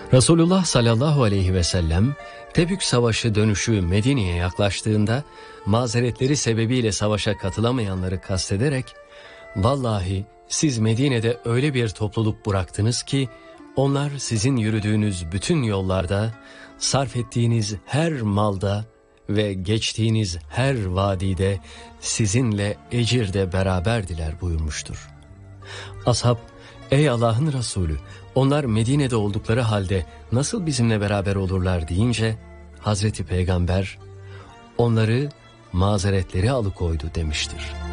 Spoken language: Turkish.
Resulullah sallallahu aleyhi ve sellem Tebük Savaşı dönüşü Medine'ye yaklaştığında mazeretleri sebebiyle savaşa katılamayanları kastederek "Vallahi siz Medine'de öyle bir topluluk bıraktınız ki onlar sizin yürüdüğünüz bütün yollarda, sarf ettiğiniz her malda ve geçtiğiniz her vadide sizinle ecirde beraberdiler" buyurmuştur. Ashab, "Ey Allah'ın Resulü, onlar Medine'de oldukları halde nasıl bizimle beraber olurlar?" deyince Hazreti Peygamber, "Onları mazeretleri alıkoydu" demiştir.